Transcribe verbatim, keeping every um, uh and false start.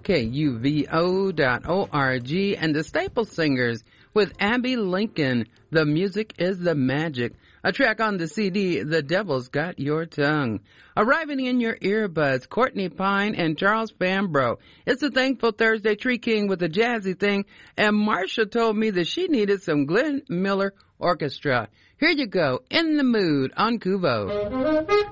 K U V O dot O R G, and the Staple Singers with Abby Lincoln, The Music is the Magic, a track on the C D, The Devil's Got Your Tongue. Arriving in your earbuds, Courtney Pine and Charles Fambro. It's a Thankful Thursday, Tree King with a jazzy thing, and Marcia told me that she needed some Glenn Miller Orchestra. Here you go, In the Mood on Kuvo.